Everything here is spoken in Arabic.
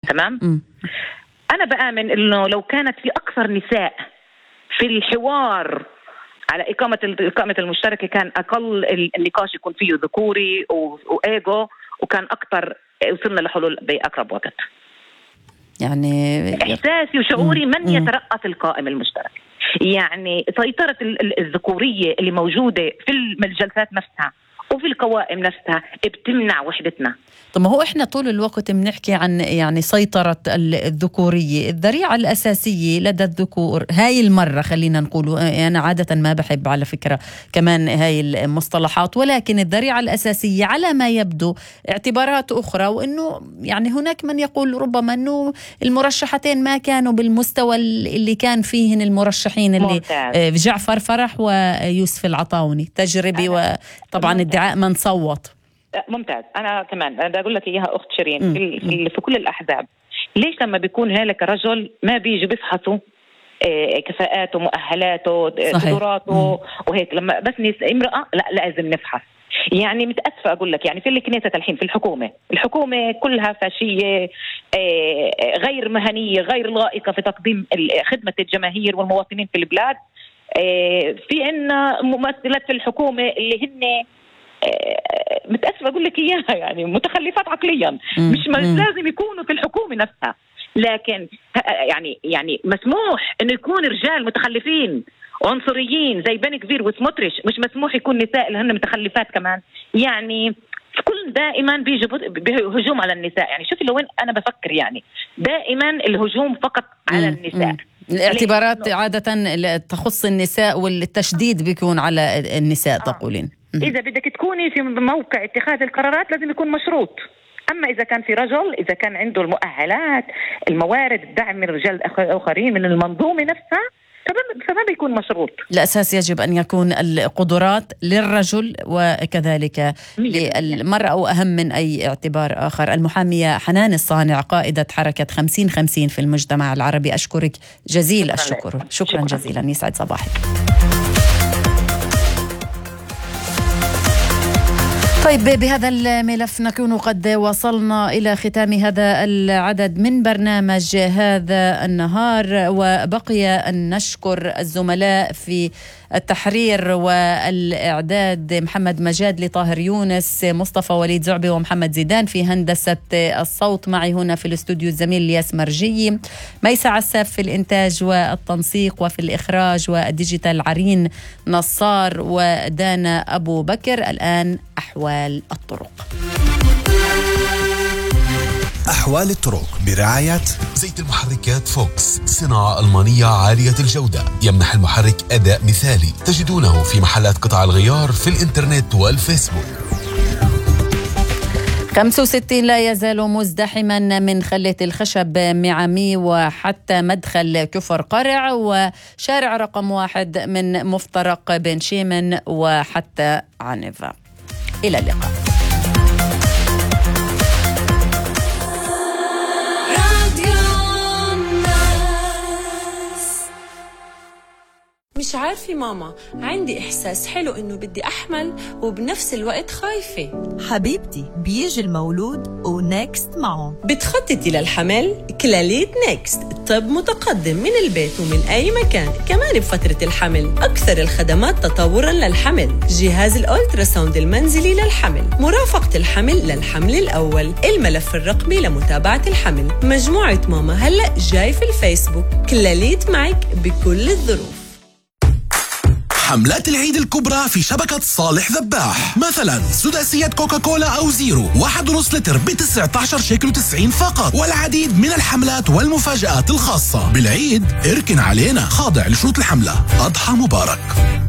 تمام. أنا بآمن إنه لو كانت في أكثر نساء في الحوار على إقامة المشتركة، كان أقل النقاش يكون فيه ذكوري وإيجو، وكان أكثر وصلنا لحلول بأقرب وقت. يعني إحساسي وشعوري من يترأس القائمة المشتركة، يعني سيطرة الذكورية اللي موجودة في الجلسات نفسها وفي القوائم نفسها بتمنع وحدتنا. طب ما هو إحنا طول الوقت بنحكي عن يعني سيطرة الذكورية، الذريعة الأساسية لدى الذكور هاي المرة، خلينا نقول، أنا عادة ما بحب على فكرة كمان هاي المصطلحات، ولكن الذريعة الأساسية على ما يبدو اعتبارات أخرى، وإنه يعني هناك من يقول ربما إنه المرشحتين ما كانوا بالمستوى اللي كان فيهن المرشحين اللي جعفر فرح ويوسف العطاوني، تجربي وطبعا ادعاء من صوت. ممتاز. أنا كمان بدي أقول لك إياها أخت شيرين، في كل الأحزاب ليش لما بيكون هالك رجل ما بيجوا بيفحصوا كفاءاته مؤهلاته قدراته وهيك، لما بس امرأة لا لازم نفحص. يعني متأسفة أقول لك، يعني في الكنيسة الحين في الحكومة كلها فاشية، غير مهنية، غير لائقة في تقديم خدمة الجماهير والمواطنين في البلاد. في عنا ممثلات في الحكومة اللي هن متأسفة أقول لك إياها، يعني متخلفات عقليا، مش لازم يكونوا في الحكومة نفسها، لكن يعني مسموح إنه يكون رجال متخلفين عنصريين زي بن كبير وسموتريش، مش مسموح يكون نساء اللي هن متخلفات كمان. يعني في كل دائما بيجي هجوم على النساء. يعني شوفي لو وين أنا بفكر، يعني دائما الهجوم فقط على النساء. الاعتبارات عادة تخص النساء والتشديد بيكون على النساء تقولين. إذا بدك تكوني في موقع اتخاذ القرارات لازم يكون مشروط. أما إذا كان في رجل، إذا كان عنده المؤهلات، الموارد، الدعم من رجال آخرين من المنظومة نفسها، فما بيكون مشروط. الأساس يجب أن يكون القدرات للرجل وكذلك للمرأة، أو أهم من أي اعتبار آخر. المحامية حنان الصانع، قائدة حركة 50-50 في المجتمع العربي، أشكرك جزيل الشكر. شكرا جزيلا، يسعد صباحك. طيب، بهذا الملف نكون قد وصلنا إلى ختام هذا العدد من برنامج هذا النهار، وبقي أن نشكر الزملاء في التحرير والإعداد، محمد مجاد، لطاهر يونس، مصطفى وليد زعبي ومحمد زيدان في هندسة الصوت. معي هنا في الاستوديو الزميل الياس مرجي، ميسة عساف في الإنتاج والتنسيق وفي الإخراج والديجيتال عرين نصار ودانا أبو بكر. الآن أحوال الطرق. أحوال الطرق برعاية زيت المحركات فوكس، صناعة ألمانية عالية الجودة، يمنح المحرك أداء مثالي. تجدونه في محلات قطع الغيار في الإنترنت والفيسبوك. 65 لا يزال مزدحما من خلة الخشب معامي وحتى مدخل كفر قرع، وشارع رقم 1 من مفترق بن شيمن وحتى عنفة. إلى اللقاء. مش عارفة ماما، عندي إحساس حلو إنه بدي أحمل وبنفس الوقت خايفة. حبيبتي، بيجي المولود ونكست معه. بتخططي للحمل؟ كلاليت نكست، طب متقدم من البيت ومن أي مكان، كمان بفترة الحمل. أكثر الخدمات تطوراً للحمل، جهاز الأولتراساوند المنزلي للحمل، مرافقة الحمل للحمل الأول، الملف الرقمي لمتابعة الحمل. مجموعة ماما هلأ جاي في الفيسبوك، كلاليت معك بكل الظروف. حملات العيد الكبرى في شبكة صالح ذباح، مثلا سداسية كوكاكولا أو زيرو 1.5 لتر ب19 شيكل و90 فقط، والعديد من الحملات والمفاجآت الخاصة بالعيد. اركن علينا، خاضع لشروط الحملة. أضحى مبارك.